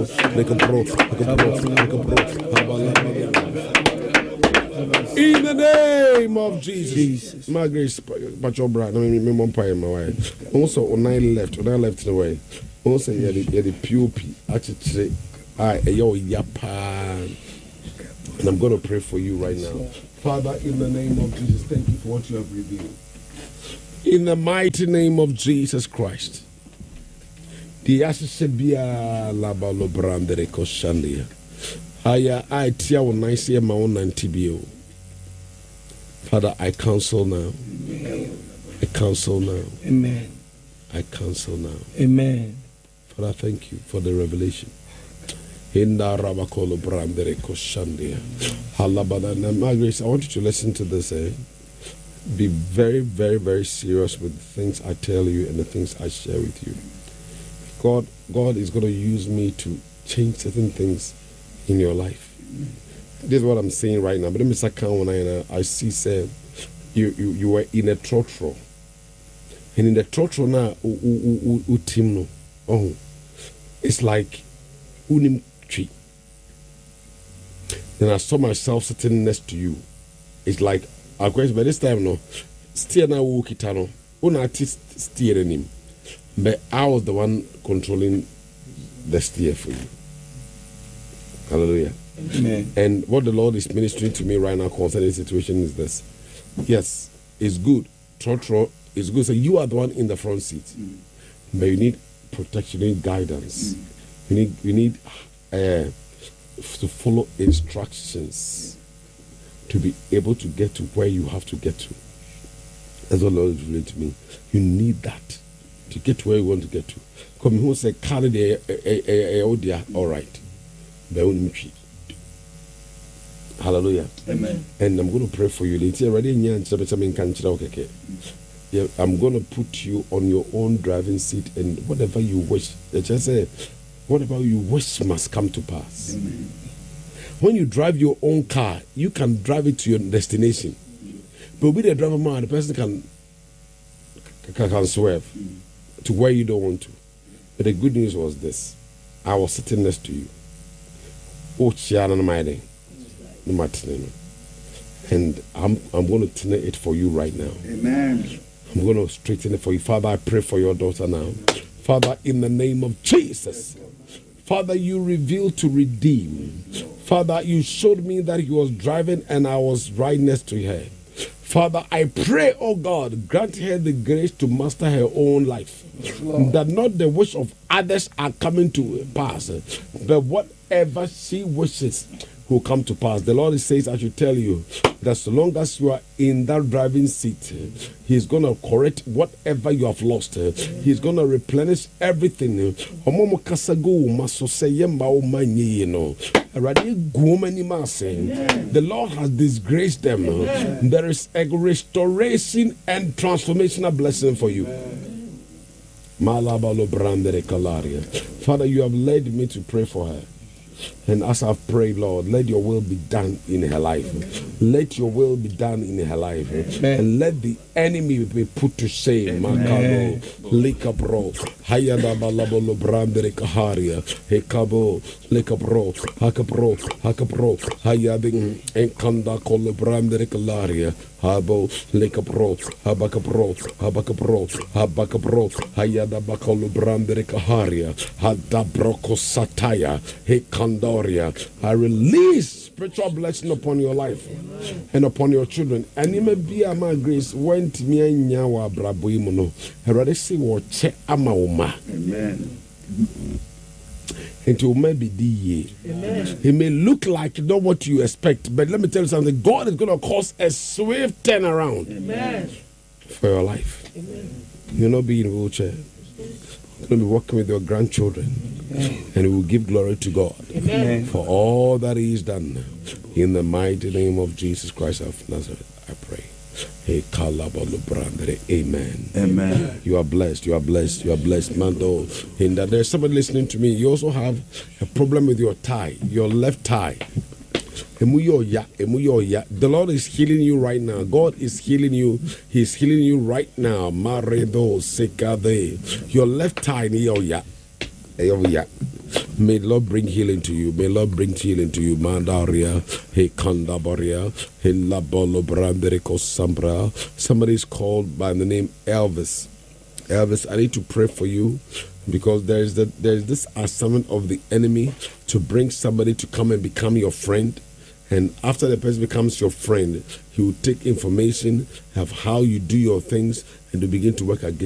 In the name of Jesus. My grace, but your brother, I mean, my wife. Also, on I left the way. Also, you had the POP. Actually, Japan. And I'm going to pray for you right now. Father, in the name of Jesus, thank you for what you have revealed. In the mighty name of Jesus Christ. The Ashabia Labalo Brandere Koshandia. I tear when I see my own antibio. Father, I counsel now. I counsel now. Amen. I counsel now. Amen. Father, thank you for the revelation. Hinda Rabakolo Brandere Koshandia. Halabada. My grace, I want you to listen to this. Be very, very, very serious with the things I tell you and the things I share with you. God is going to use me to change certain things in your life. This is what I'm saying right now. But let me say, when I see, say, you were in a trotro. And in the trotro now, it's like unim tree. Then I saw myself sitting next to you. It's like, I question, but this time, no, steer now, walk it, no, one artist steering him. But I was the one controlling the steer for you. Hallelujah. Amen. And what the Lord is ministering to me right now concerning the situation is this. Yes, it's good. Trotro is good. So you are the one in the front seat. But you need protection, you need guidance. You need to follow instructions to be able to get to where you have to get to. That's what the Lord is revealing to me. You need that to get to where you want to get to. Come who say, carry the all right. Hallelujah. Amen. And I'm going to pray for you. I'm going to put you on your own driving seat, and whatever you wish, just say, whatever you wish must come to pass. Amen. When you drive your own car, you can drive it to your destination. But with the driver man, the person can swerve to where you don't want to. But the good news was this. I was sitting next to you. And I'm going to turn it for you right now. Amen. I'm going to straighten it for you. Father, I pray for your daughter now. Father, in the name of Jesus. Father, you revealed to redeem. Father, you showed me that he was driving and I was right next to her. Father, I pray, oh God, grant her the grace to master her own life. That not the wish of others are coming to pass, but whatever she wishes will come to pass. The Lord says, I should tell you that so long as you are in that driving seat, he's going to correct whatever you have lost. He's going to replenish everything. The Lord has disgraced them. There is a restoration and transformational blessing for you. Father, you have led me to pray for her. And as I've prayed, Lord, let your will be done in her life. Let your will be done in her life. And let the enemy be put to shame. Makalo, likabro, hayadabalabolo brandere kaharia, hekabo, likabro, hakabro, hayading, enkanda kolo brandere kalaria, habo, likabro, habakabro, hayadabakolo brandere kaharia, hadabroko sataya, hekandoria. I release spiritual blessing upon your life and upon your children. And you may be a man grace went me and yawa braboimono. Herade see what che amauma. Amen. And you may be the it may look like not what you expect, but let me tell you something. God is going to cause a swift turnaround. Amen. For your life. Amen. You'll not be in a wheelchair. You're going to be working with your grandchildren. And we will give glory to God. Amen. For all that he has done. In the mighty name of Jesus Christ of Nazareth, I pray. Amen. Amen. You are blessed. You are blessed. You are blessed. Mando. And that there's somebody listening to me. You also have a problem with your thigh, your left thigh. The Lord is healing you right now. God is healing you. He's healing you right now. Maredo sekade. Your left thigh, May Lord bring healing to you. May Lord bring healing to you. Mandaria, he kandabaria, he labolo branderiko sambra. Somebody is called by the name Elvis. Elvis, I need to pray for you because there's this assignment of the enemy to bring somebody to come and become your friend. And after the person becomes your friend, he will take information of how you do your things and to begin to work against